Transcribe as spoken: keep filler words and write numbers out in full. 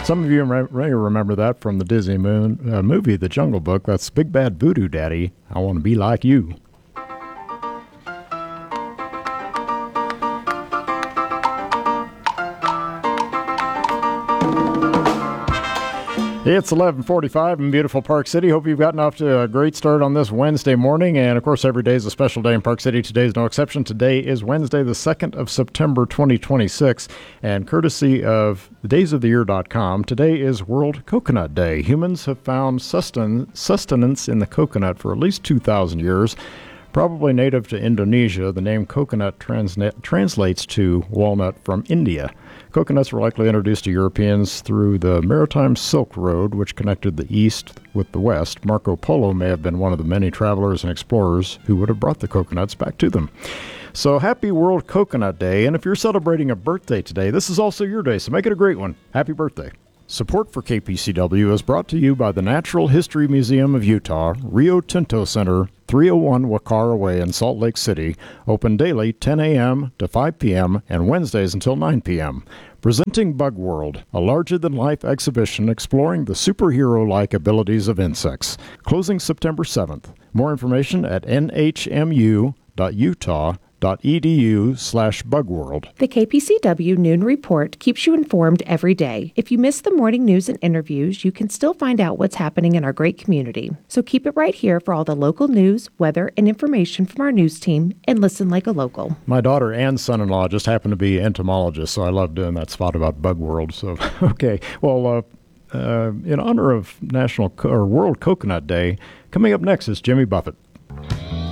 Some of you may remember that from the Disney moon, uh, movie, The Jungle Book. That's Big Bad Voodoo Daddy. I want to be like you. It's eleven forty-five in beautiful Park City. Hope you've gotten off to a great start on this Wednesday morning. And, of course, every day is a special day in Park City. Today is no exception. Today is Wednesday, the second of September, twenty twenty-six. And courtesy of days of the year dot com, today is World Coconut Day. Humans have found susten- sustenance in the coconut for at least two thousand years. Probably native to Indonesia, the name coconut transna- translates to walnut from India. Coconuts were likely introduced to Europeans through the Maritime Silk Road, which connected the East with the West. Marco Polo may have been one of the many travelers and explorers who would have brought the coconuts back to them. So happy World Coconut Day, and if you're celebrating a birthday today, this is also your day, so make it a great one. Happy birthday. Support for K P C W is brought to you by the Natural History Museum of Utah, Rio Tinto Center, three oh one Wakara Way in Salt Lake City, open daily ten a.m. to five p.m. and Wednesdays until nine p.m. Presenting Bug World, a larger-than-life exhibition exploring the superhero-like abilities of insects. Closing September seventh. More information at n h m u dot utah dot e d u slash bugworld. The K P C W Noon Report keeps you informed every day. If you miss the morning news and interviews, you can still find out what's happening in our great community. So keep it right here for all the local news, weather, and information from our news team, and listen like a local. My daughter and son-in-law just happen to be entomologists, so I love doing that spot about Bug World. So, okay, well, uh, uh, in honor of National Co- or World Coconut Day, coming up next is Jimmy Buffett.